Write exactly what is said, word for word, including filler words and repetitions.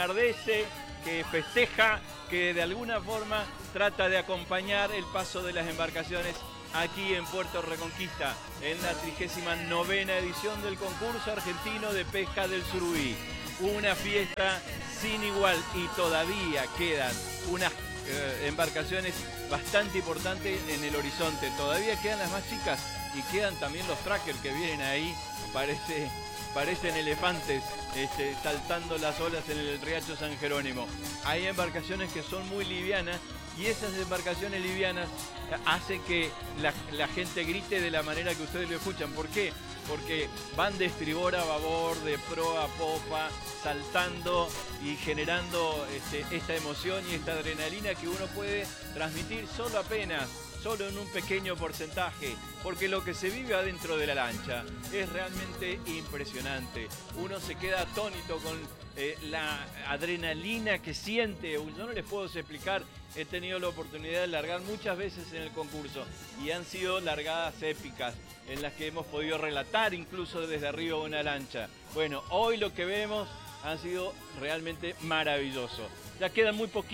enardece, que festeja, que de alguna forma trata de acompañar el paso de las embarcaciones aquí en Puerto Reconquista, en la trigésima novena edición del concurso argentino de pesca del surubí. Una fiesta sin igual y todavía quedan unas eh, embarcaciones bastante importantes en el horizonte. Todavía quedan las más chicas y quedan también los trackers que vienen ahí, parece, parecen elefantes este, saltando las olas en el riacho San Jerónimo. Hay embarcaciones que son muy livianas y esas embarcaciones livianas hacen que la, la gente grite de la manera que ustedes lo escuchan. ¿Por qué? Porque van de estribor a babor, de proa a popa, saltando y generando este, esta emoción y esta adrenalina que uno puede transmitir solo apenas, solo en un pequeño porcentaje, porque lo que se vive adentro de la lancha es realmente impresionante. Uno se queda atónito con eh, la adrenalina que siente. Yo no les puedo explicar, he tenido la oportunidad de largar muchas veces en el concurso y han sido largadas épicas en las que hemos podido relatar incluso desde arriba una lancha. Bueno, hoy lo que vemos ha sido realmente maravilloso. Ya quedan muy poquitos.